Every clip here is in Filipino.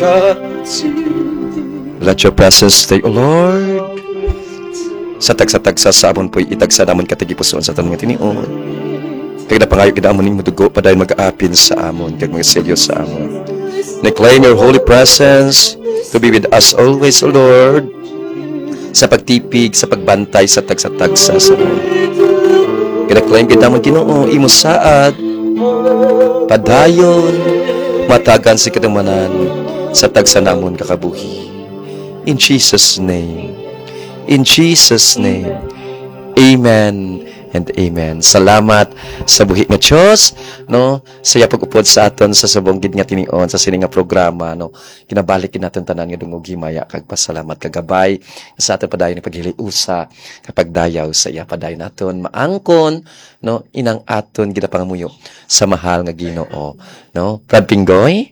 Let your presence stay, O Lord. Sa tagsa-tagsa sa amon po'y itagsa namon katigipuson sa tanong tinion. Kaya napangayo kita amon ning mudugo pa dahil mag-aapin sa amon, kag mga selyo sa amon. Claim your holy presence to be with us always, O Lord, sa pagtipig, sa pagbantay, sa tagsa-tagsa sa amon. Kaya claim kita amon Ginoo, imo saad, padayon, matagan si kadamanan sa tagsa namon kakabuhi. In Jesus' name. In Jesus' name. Amen and amen. Salamat sa buhi nga Diyos, no? Saya pag-upod sa aton sa sabong gid nga tinion sa sini nga programa, no? Kinabalik natin tanan nga dungog himaya kag pasalamat kagabay sa aton padayon ni paghili-usa kapag dayaw sa iya padayon naton maangkon, no? Inang aton ginapangamuyo sa mahal nga Ginoo, no? Brad Pinggoy.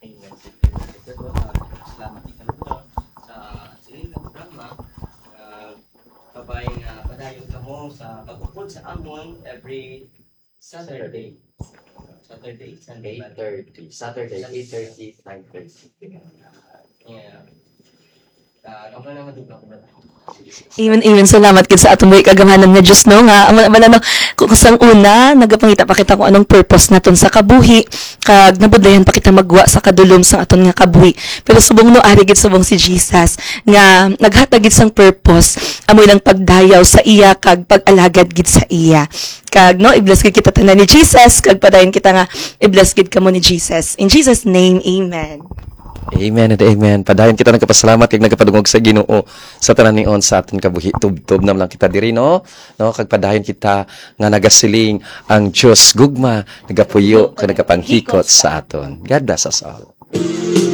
Sa pag-upod sa amon every Saturday. Sunday, 8:30. Saturday, 8:30, 9:30. Yeah. Naman dito ako na. Amen. Salamat kid sa atong buhi kagamanan nga Dios, no, nga no, kusang una nagapangita pa kita kung anong purpose naton sa kabuhi, kag nabudlayan pa kita magwa sa kadulom sa aton nga kabuhi. Pero subong no ari gid subong si Jesus nga naghatag gid sang purpose amoy lang pagdayaw sa iya kag pag-alagad gid sa iya. Kag no i-bless gid kita tanan ni Jesus kag padayon kita nga i-bless gid kamo ni Jesus. In Jesus name, amen. Amen and amen. Padayon kita nagkapasalamat kag nagkapadungog sa Ginoo sa tanan nion sa aton kabuhi. Tub-tub na lang kita diri, no? No, kag padayon kita nga nagasiling ang Dios gugma nagapuyo kag nagapanghikot sa aton. God bless us all.